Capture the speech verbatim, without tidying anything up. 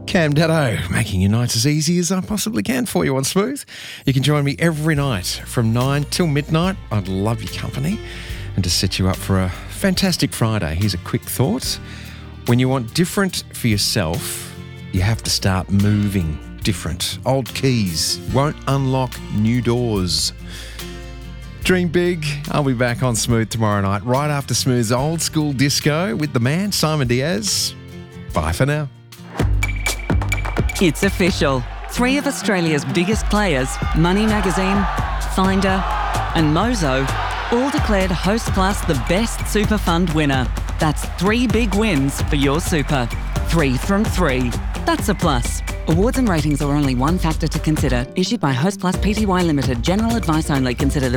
Cam Daddo, making your nights as easy as I possibly can for you on Smooth. You can join me every night from nine till midnight. I'd love your company and to set you up for a fantastic Friday. Here's a quick thought. When you want different for yourself, you have to start moving different. Old keys won't unlock new doors. Dream big. I'll be back on Smooth tomorrow night, right after Smooth's old school disco with the man, Simon Diaz. Bye for now. It's official. Three of Australia's biggest players, Money Magazine, Finder and Mozo, all declared Hostplus the best super fund winner. That's three big wins for your super. Three from three. That's a plus. Awards and ratings are only one factor to consider. Issued by Hostplus Pty Limited. General advice only. Consider the